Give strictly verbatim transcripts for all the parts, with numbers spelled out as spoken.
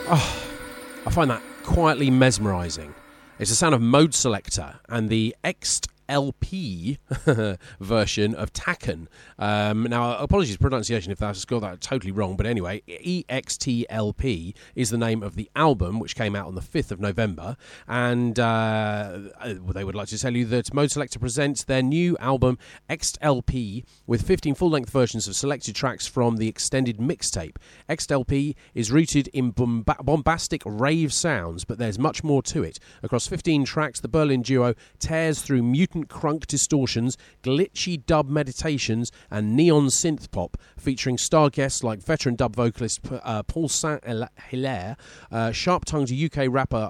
Oh, I find that quietly mesmerising. It's the sound of Mode Selector and the X L P version of Tacken. Um, now, apologies for pronunciation if I've got that totally wrong, but anyway, E X T L P is the name of the album, which came out on the fifth of November, and uh, they would like to tell you that Mode Selector presents their new album, X L P, with fifteen full-length versions of selected tracks from the extended mixtape. X L P is rooted in bomba- bombastic rave sounds, but there's much more to it. Across fifteen tracks, the Berlin duo tears through mutant crunk distortions, glitchy dub meditations, and neon synth pop, featuring star guests like veteran dub vocalist uh, Paul Saint-Hilaire, uh, sharp-tongued U K rapper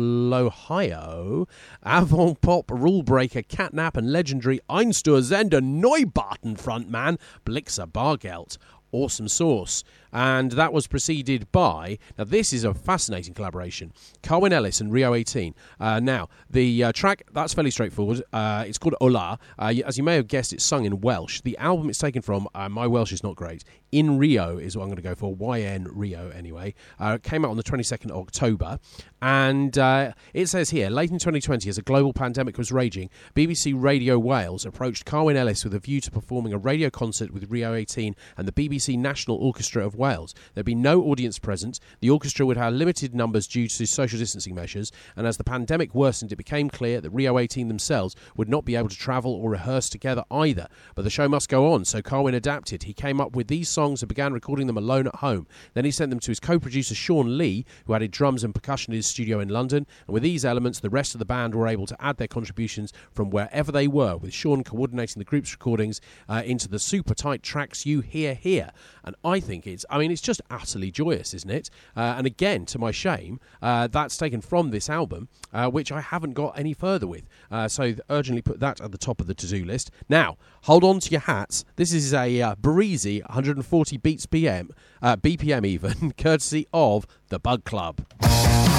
Flohio, avant-pop rule breaker Catnap, and legendary Einsturzender Neubauten frontman Blixer Bargeld. Awesome sauce. And that was preceded by, now this is a fascinating collaboration, Carwyn Ellis and Rio eighteen. Uh, now, the uh, track, that's fairly straightforward. Uh, it's called Ola. Uh, as you may have guessed, it's sung in Welsh. The album it's taken from, uh, my Welsh is not great, In Rio is what I'm going to go for, Y N Rio anyway. Uh, it came out on the twenty-second of October. And uh, it says here, late in twenty twenty, as a global pandemic was raging, B B C Radio Wales approached Carwyn Ellis with a view to performing a radio concert with Rio eighteen and the B B C National Orchestra of Wales. There'd be no audience present. The orchestra would have limited numbers due to social distancing measures, and as the pandemic worsened, it became clear that Rio eighteen themselves would not be able to travel or rehearse together either. But the show must go on, so Carwyn adapted. He came up with these songs and began recording them alone at home. Then he sent them to his co-producer Sean Lee, who added drums and percussion in his studio in London, and with these elements, the rest of the band were able to add their contributions from wherever they were, with Sean coordinating the group's recordings uh, into the super tight tracks you hear here. And I think it's, I mean, it's just utterly joyous, isn't it? Uh, and again, to my shame, uh, that's taken from this album, uh, which I haven't got any further with. Uh, so urgently put that at the top of the to-do list. Now, hold on to your hats. This is a uh, breezy one hundred forty beats P M, uh, B P M even, courtesy of the Bug Club.